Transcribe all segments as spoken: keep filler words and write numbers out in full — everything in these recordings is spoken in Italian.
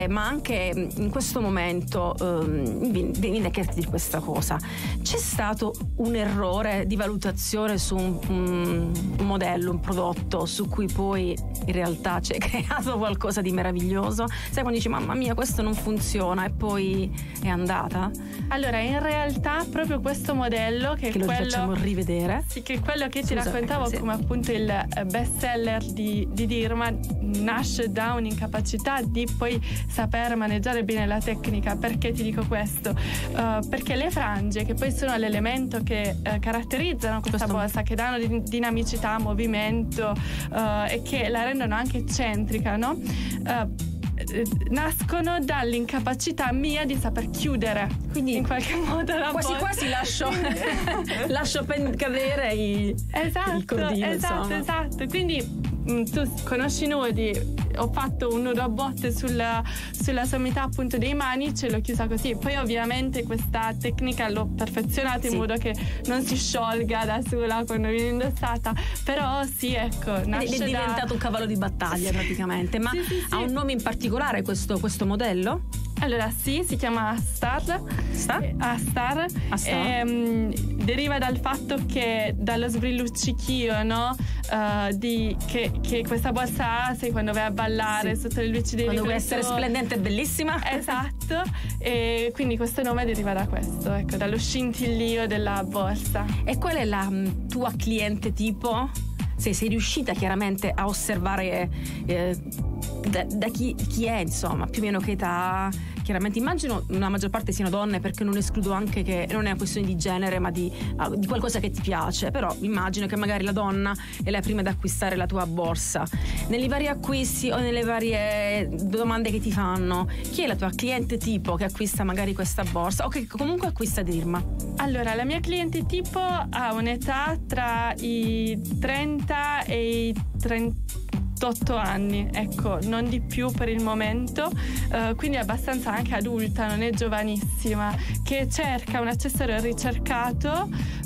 Ma anche in questo momento um, viene a chiederti questa cosa: c'è stato un errore di valutazione su un, un, un modello, un prodotto su cui poi in realtà c'è creato qualcosa di meraviglioso? Sai, quando dici mamma mia questo non funziona e poi è andata? Allora, in realtà proprio questo modello che, che è lo quello, facciamo rivedere, sì, che è quello che Scusa, ti raccontavo sì. come appunto il best seller di, di Dirma, nasce da un'incapacità di poi saper maneggiare bene la tecnica. Perché ti dico questo? Uh, perché le frange, che poi sono l'elemento che uh, caratterizzano questa questo... borsa, che danno di, dinamicità, movimento uh, e che la rendono anche eccentrica, no? Uh, nascono dall'incapacità mia di saper chiudere, quindi in qualche modo la quasi borsa... quasi lascio lascio pen- cadere i, esatto, il cordino, esatto, insomma. esatto. Quindi mh, tu conosci i nodi, ho fatto un nudo a botte sulla, sulla sommità appunto dei manici e l'ho chiusa così. Poi ovviamente questa tecnica l'ho perfezionata in sì. modo che non si sciolga da sola quando viene indossata, però sì, ecco, nasce è diventato da... un cavallo di battaglia sì. praticamente. Ma sì, sì, sì. ha un nome in particolare questo, questo modello? Allora sì, si chiama Astar. Star? Astar. Astar. E, um, deriva dal fatto che dallo sbrilluccichio, no? Uh, di, che, che questa borsa ha, sai, quando vai a ballare sì. sotto le luci dei quando vuoi riflettori. essere splendente e bellissima. Esatto. E quindi questo nome deriva da questo, ecco, dallo scintillio della borsa. E qual è la m, tua cliente tipo? Se sei riuscita chiaramente a osservare eh, da, da chi, chi è, insomma, più o meno che età. Chiaramente immagino la maggior parte siano donne, perché non escludo anche che non è una questione di genere ma di, uh, di qualcosa che ti piace, però immagino che magari la donna è la prima ad acquistare la tua borsa. Nei vari acquisti o nelle varie domande che ti fanno, chi è la tua cliente tipo che acquista magari questa borsa o che comunque acquista Dirma? Allora, la mia cliente tipo ha un'età tra i trenta e i trentotto anni, ecco, non di più per il momento, uh, quindi è abbastanza anche adulta, non è giovanissima, che cerca un accessorio ricercato,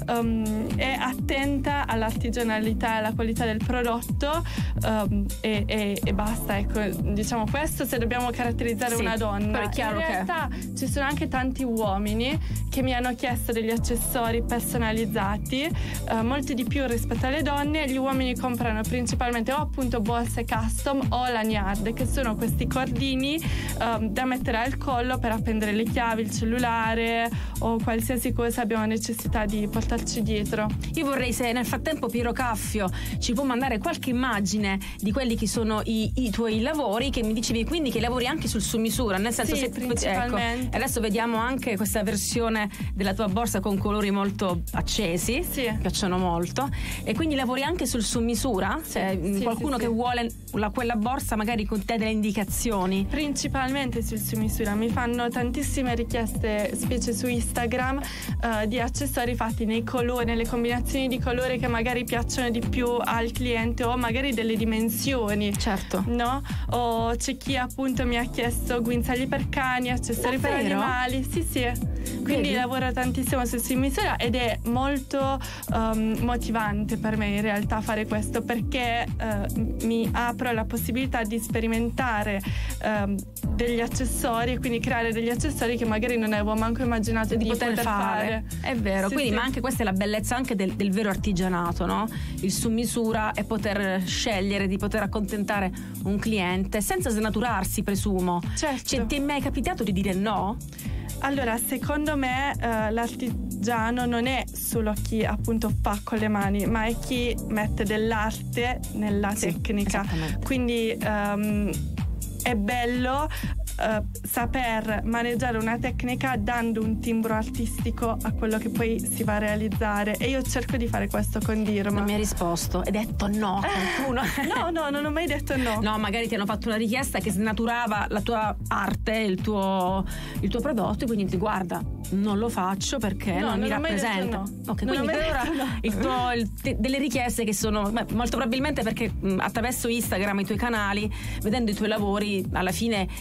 um, è attenta all'artigianalità e alla qualità del prodotto, um, e, e, e basta, ecco, diciamo questo se dobbiamo caratterizzare sì, una donna. però è chiaro in realtà che... ci sono anche tanti uomini che mi hanno chiesto degli accessori personalizzati, uh, molti di più rispetto alle donne. Gli uomini comprano principalmente o appunto borse custom o lanyard, che sono questi cordini um, da mettere al collo per appendere le chiavi, il cellulare o qualsiasi cosa abbiamo necessità di portarci dietro. Io vorrei, se nel frattempo Piero Caffio ci può mandare qualche immagine di quelli che sono i, i tuoi lavori, che mi dicevi quindi che lavori anche sul su misura, nel senso, sì, se principalmente. Ecco, adesso vediamo anche questa versione della tua borsa con colori molto accesi, sì. mi piacciono molto, e quindi lavori anche sul su misura, se sì, qualcuno sì, che sì. vuole la, quella borsa magari con te delle indicazioni. Principalmente sul su misura, mi fanno tantissime richieste, specie su Instagram, uh, di accessori fatti nei colori, nelle combinazioni di colore che magari piacciono di più al cliente, o magari delle dimensioni, certo, no? O c'è chi appunto mi ha chiesto guinzagli per cani, accessori Davvero? per animali, sì sì, quindi Vedi? lavoro tantissimo sul su misura ed è molto um, motivante per me in realtà fare questo, perché uh, mi apro la possibilità di sperimentare um, degli accessori e quindi creare degli accessori che magari non avevo manco immaginato di, di poter, poter fare. fare. È vero, Sì, quindi sì. ma anche questa è la bellezza anche del, del vero artigianato, no? Il su misura e poter scegliere di poter accontentare un cliente senza snaturarsi, presumo. Certo. Cioè, ti è mai capitato di dire no? Allora, secondo me uh, l'artigiano non è solo chi appunto fa con le mani, ma è chi mette dell'arte nella Sì, tecnica. esattamente. Quindi um, è bello uh, saper maneggiare una tecnica dando un timbro artistico a quello che poi si va a realizzare, e io cerco di fare questo con Dirma. Non mi hai risposto, hai detto no qualcuno. No, no, non ho mai detto no. No, magari ti hanno fatto una richiesta che snaturava la tua arte, il tuo, il tuo prodotto, e quindi ti guarda, non lo faccio perché No, non, non mi ho mai rappresenta. detto no. Ok, Non quindi ho mai per ora detto no. il tuo, il, te- delle richieste che sono beh, molto probabilmente perché mh, attraverso Instagram, i tuoi canali, vedendo i tuoi lavori, alla fine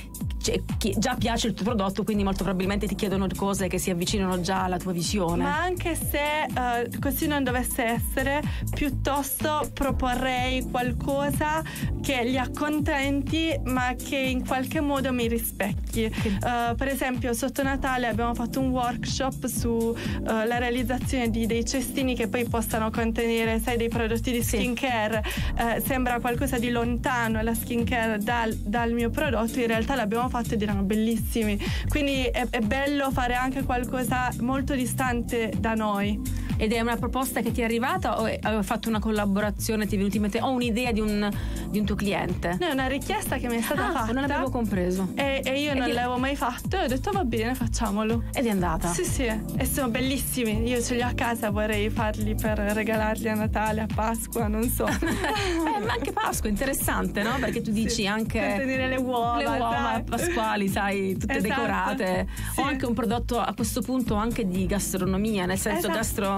cioè, chi già piace il tuo prodotto, quindi molto probabilmente ti chiedono cose che si avvicinano già alla tua visione. Ma anche se uh, così non dovesse essere, piuttosto proporrei qualcosa che li accontenti ma che in qualche modo mi rispecchi. Uh, per esempio sotto Natale abbiamo fatto un workshop su uh, la realizzazione di dei cestini che poi possano contenere, sai, dei prodotti di skincare. Sì. Uh, sembra qualcosa di lontano la skincare dal, dal mio prodotto, in realtà l'abbiamo fatto ed erano bellissimi, quindi è, è bello fare anche qualcosa molto distante da noi. Ed è una proposta che ti è arrivata o hai fatto una collaborazione, ti è venuta in mente, o un'idea di un, di un tuo cliente? No, è una richiesta che mi è stata ah, fatta. Non l'avevo compreso. E, e io e non di... l'avevo mai fatto e ho detto va bene, facciamolo. Ed è andata? Sì, sì, e sono bellissimi. Io ce li ho a casa, vorrei farli per regalarli a Natale, a Pasqua, non so. eh, ma anche Pasqua, interessante, no? Perché tu dici sì, anche per tenere le uova, le uova sai. pasquali, sai, tutte esatto. decorate. Sì. O anche un prodotto a questo punto anche di gastronomia, nel senso esatto. gastro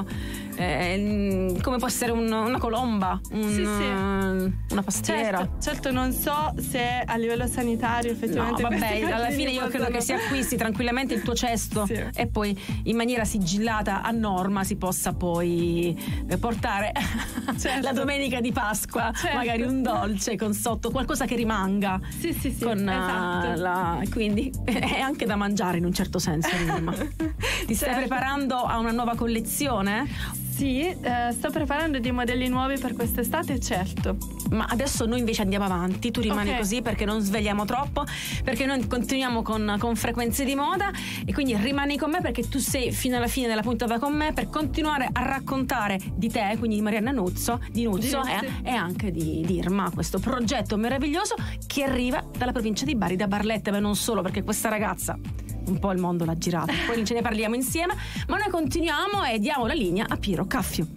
eh, come può essere un, una colomba, un, sì, sì. una pastiera. Certo, certo, non so se a livello sanitario effettivamente no, vabbè, alla fine io credo che si acquisti tranquillamente il tuo cesto sì. e poi in maniera sigillata a norma si possa poi portare certo. la domenica di Pasqua certo. magari un dolce con sotto qualcosa che rimanga. Sì, sì, sì. Con, esatto. uh, la, quindi è anche da mangiare in un certo senso. Ti stai certo. preparando a una nuova collezione? Sì, eh, sto preparando dei modelli nuovi per quest'estate, certo. Ma adesso noi invece andiamo avanti, tu rimani okay. così perché non svegliamo troppo, perché noi continuiamo con, con Frequenze di Moda e quindi rimani con me perché tu sei fino alla fine della puntata con me per continuare a raccontare di te, quindi di Marianna Nuzzo, di Nuzzo sì, e, sì. e anche di, di Irma, questo progetto meraviglioso che arriva dalla provincia di Bari, da Barletta, ma non solo, perché questa ragazza un po' il mondo l'ha girato, poi ce ne parliamo insieme, ma noi continuiamo e diamo la linea a Piero Caffio.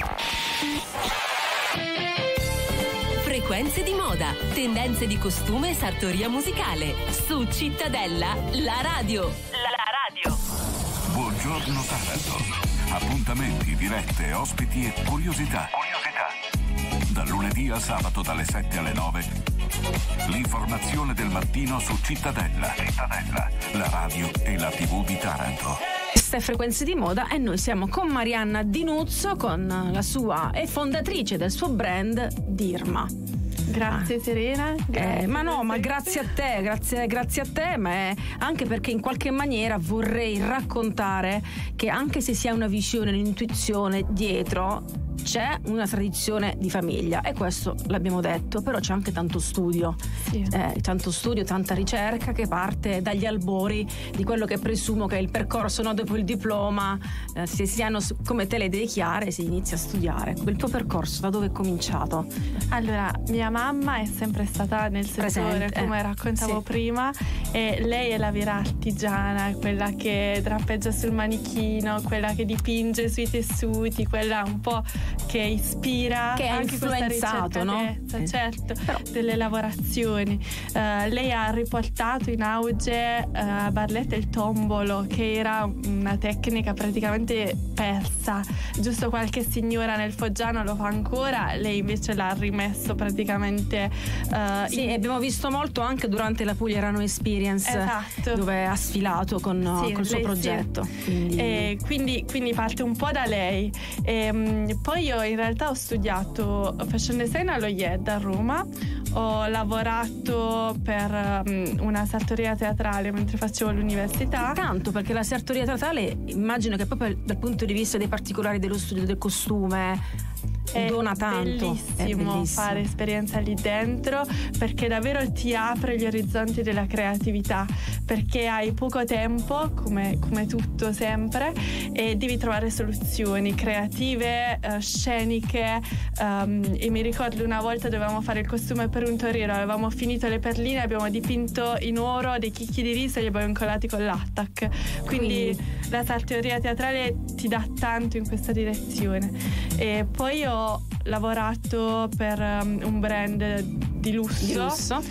Frequenze di moda, tendenze di costume e sartoria musicale su Cittadella, la radio. La radio. Buongiorno Taranto. Appuntamenti, dirette, ospiti e curiosità. Curiosità. Dal lunedì al sabato dalle sette alle nove. L'informazione del mattino su Cittadella. Cittadella, la radio e la tivù di Taranto. Queste Frequenze di Moda e noi siamo con Marianna Di Nuzzo, con la sua e fondatrice del suo brand Dirma. Grazie Serena. Grazie, eh, ma no, ma grazie a te, grazie, grazie a te, ma è anche perché in qualche maniera vorrei raccontare che anche se si ha una visione, un'intuizione dietro, c'è una tradizione di famiglia e questo l'abbiamo detto, però c'è anche tanto studio, sì. eh, tanto studio, tanta ricerca che parte dagli albori di quello che presumo che è il percorso, no? Dopo il diploma, eh, se si hanno come te le idee chiare si inizia a studiare. Il tuo percorso da dove è cominciato? Allora, mia mamma è sempre stata nel settore, presente, come eh. raccontavo sì. prima, e lei è la vera artigiana, quella che drappeggia sul manichino, quella che dipinge sui tessuti, quella un po' che ispira, che ha anche influenzato, no? Eh. certo, Però. delle lavorazioni. Uh, lei ha riportato in auge uh, a Barletta il tombolo, che era una tecnica praticamente persa. Giusto qualche signora nel Foggiano lo fa ancora, lei invece l'ha rimesso praticamente. Uh, sì, in... abbiamo visto molto anche durante la Puglia Rano Experience, esatto. dove ha sfilato con sì, col suo progetto. Sì. Quindi... E quindi, quindi parte un po' da lei. E, um, poi io in realtà ho studiato fashion design allo I E D a Roma, ho lavorato per um, una sartoria teatrale mentre facevo l'università. Tanto perché la sartoria teatrale immagino che proprio dal punto di vista dei particolari dello studio del costume è dona tanto. Bellissimo, è bellissimo fare esperienza lì dentro, perché davvero ti apre gli orizzonti della creatività, perché hai poco tempo, come, come tutto sempre, e devi trovare soluzioni creative, uh, sceniche. Um, e mi ricordo una volta dovevamo fare il costume per un torero, avevamo finito le perline, abbiamo dipinto in oro dei chicchi di riso e li abbiamo incollati con l'attack. Quindi, Quindi la sartoria teatrale ti dà tanto in questa direzione. E poi ho lavorato per um, un brand di lusso, di lusso.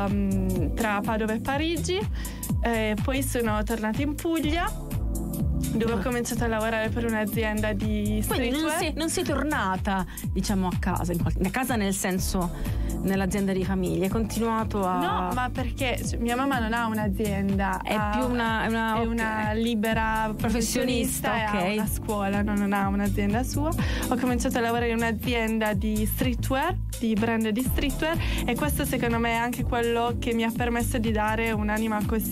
Um, tra Padova e Parigi, e poi sono tornata in Puglia dove ho cominciato a lavorare per un'azienda di streetwear. Quindi non sei, non sei tornata, diciamo, a casa, in qualche, a casa nel senso nell'azienda di famiglia, hai continuato a... No, ma perché mia mamma non ha un'azienda, è ha, più una, una, è okay. una libera professionista, professionista, ok. e ha una scuola, no, non ha un'azienda sua. Ho cominciato a lavorare in un'azienda di streetwear, di brand di streetwear, e questo secondo me è anche quello che mi ha permesso di dare un'anima così